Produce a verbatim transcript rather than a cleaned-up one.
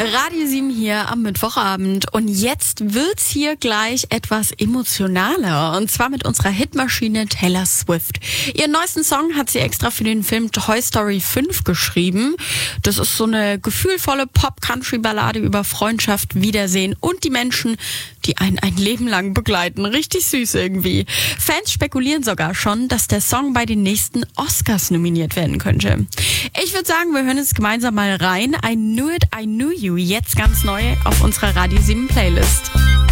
Radio sieben hier am Mittwochabend und jetzt wird's hier gleich etwas emotionaler und zwar mit unserer Hitmaschine Taylor Swift. Ihren neuesten Song hat sie extra für den Film Toy Story fünf geschrieben. Das ist so eine gefühlvolle Pop-Country-Ballade über Freundschaft, Wiedersehen und die Menschen, die einen ein Leben lang begleiten. Richtig süß irgendwie. Fans spekulieren sogar schon, dass der Song bei den nächsten Oscars nominiert werden könnte. Ich würde sagen, wir hören jetzt gemeinsam mal rein. I Knew It, I Knew You, jetzt ganz neu auf unserer Radio sieben Playlist.